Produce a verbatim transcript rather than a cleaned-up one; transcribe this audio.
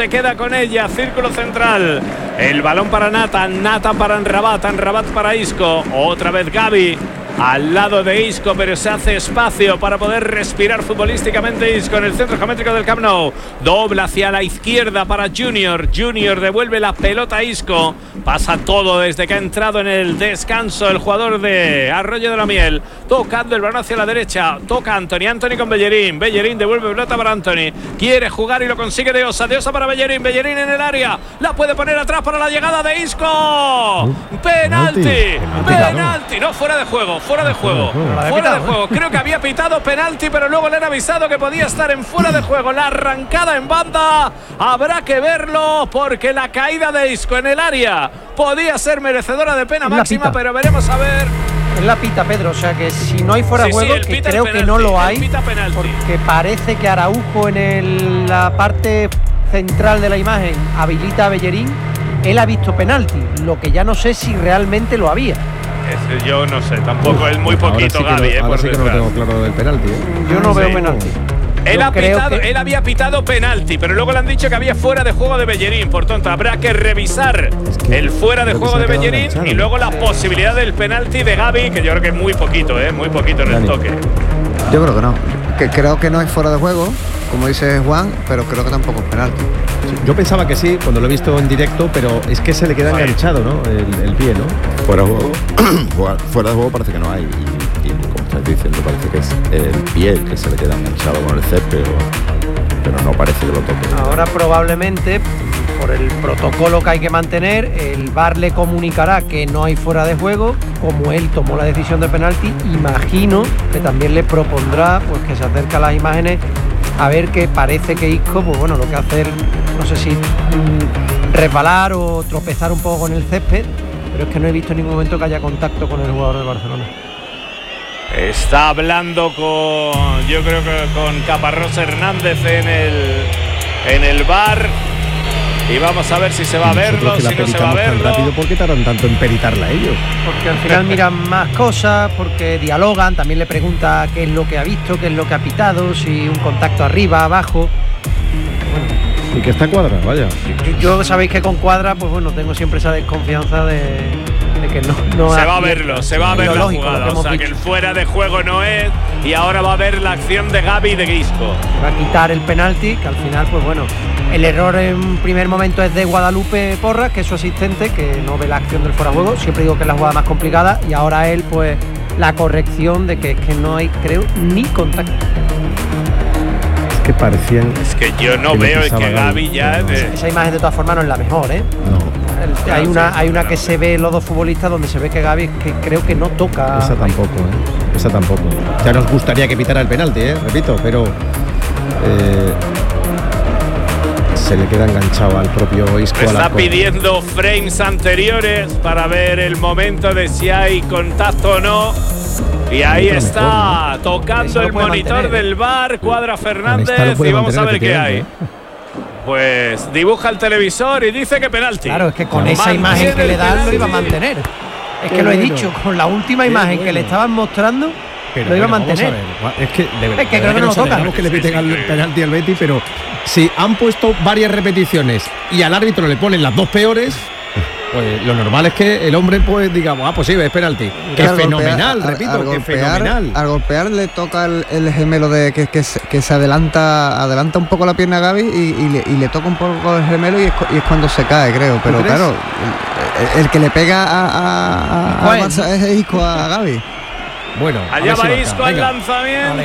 se queda con ella. Círculo central. El balón para Nathan. Nathan para Amrabat. Amrabat para Isco. Otra vez Gavi. Al lado de Isco, pero se hace espacio para poder respirar futbolísticamente Isco en el centro geométrico del Camp Nou. Dobla hacia la izquierda para Junior. Junior devuelve la pelota a Isco. Pasa todo desde que ha entrado en el descanso el jugador de Arroyo de la Miel. Tocando el balón hacia la derecha. Toca Anthony. Anthony con Bellerín. Bellerín devuelve pelota para Anthony. Quiere jugar y lo consigue de Osa. De Osa para Bellerín. Bellerín en el área. La puede poner atrás para la llegada de Isco. Uh, penalti. Penalti. Penalti. No, fuera de juego. Fuera de juego, fuera de juego. Creo que había pitado penalti, pero luego le han avisado que podía estar en fuera de juego. La arrancada en banda habrá que verlo, porque la caída de Isco en el área podía ser merecedora de pena máxima, pero veremos a ver. Es la pita, Pedro, o sea que si no hay fuera de sí, juego, sí, que creo penalti, que no lo hay, porque parece que Araujo en el, la parte central de la imagen habilita a Bellerín. Él ha visto penalti, lo que ya no sé si realmente lo había. Ese yo no sé, tampoco es muy poquito sí Gavi, lo, eh, ahora por sí que no lo tengo claro del penalti. ¿eh? Yo no sí. veo penalti. Él, ha pitado, que... él había pitado penalti, pero luego le han dicho que había fuera de juego de Bellerín. Por tanto, habrá que revisar es que el fuera de juego de Bellerín enganchado, y luego la posibilidad del penalti de Gavi, que yo creo que es muy poquito, eh, muy poquito en Dani. El toque. Yo creo que no. Que creo que no es fuera de juego, como dice Juan, pero creo que tampoco es penalti. Yo pensaba que sí, cuando lo he visto en directo, pero es que se le queda enganchado, ¿no? El, el pie, ¿no? Fuera de juego, fuera de juego parece que no hay. Y, y como estáis diciendo, parece que es el pie el que se le queda enganchado con el césped, pero no parece que lo toque. Ahora probablemente, por el protocolo que hay que mantener, el V A R le comunicará que no hay fuera de juego. Como él tomó la decisión de penalti, imagino que también le propondrá pues que se acerque a las imágenes a ver que parece que Isco, pues bueno, lo que hace, no sé si mmm, resbalar o tropezar un poco con el césped, pero es que no he visto en ningún momento que haya contacto con el jugador de Barcelona. Está hablando con, yo creo que con Caparrós Hernández en el en el V A R. Y vamos a ver si se va a verlo, si no se va a verlo. Tan rápido, ¿por qué tardan tanto en peritarla ellos? Porque al final miran más cosas, porque dialogan, también le pregunta qué es lo que ha visto, qué es lo que ha pitado, si un contacto arriba, abajo. Bueno. Y que está Cuadra, vaya. Yo, yo sabéis que con Cuadra, pues bueno, tengo siempre esa desconfianza de, de que no, no se va a verlo, se va a ver la lógico, jugada, o sea dicho. Que el fuera de juego no es, y ahora va a ver la acción de Gavi y de Isco. Va a quitar el penalti, que al final, pues bueno, el error en primer momento es de Guadalupe Porras, que es su asistente, que no ve la acción del fuera de juego. Siempre digo que es la jugada más complicada, y ahora él, pues, la corrección de que es que no hay, creo, ni contacto. Es que parecían. Es que yo no que veo es que Gavi ya. No, de... Esa imagen de todas formas no es la mejor, ¿eh? No. El, hay una, hay una que se ve los dos futbolistas donde se ve que Gavi, que creo que no toca. Esa tampoco, ¿eh? Esa tampoco. Ya nos gustaría que pitara el penalti, ¿eh? Repito, pero. Eh, se le queda enganchado al propio Isco. Está pidiendo frames anteriores para ver el momento de si hay contacto o no. Y ahí está, tocando el monitor del V A R, Cuadra Fernández, y vamos a ver qué hay. Pues dibuja el televisor y dice que penalti. Claro, es que con esa imagen que le dan lo iba a mantener. Es que lo he dicho, con la última imagen que le estaban mostrando, pero lo iba bueno, a mantener. A es que, de verdad, es que creo que no lo tocan. Tenemos que le piten al penalti al Betis, pero si han puesto varias repeticiones y al árbitro le ponen las dos peores, pues lo normal es que el hombre pues diga, ah, pues sí, es penalti. Que es fenomenal, golpear, repito, al, al que golpear, fenomenal. Al golpear le toca el, el gemelo de que, que, que se adelanta adelanta un poco la pierna a Gavi y, y, le, y le toca un poco el gemelo y es, y es cuando se cae, creo. Pero claro, el, el que le pega a, a, a, a Barça es Isco a Gavi. Bueno, allá va Isco al lanzamiento.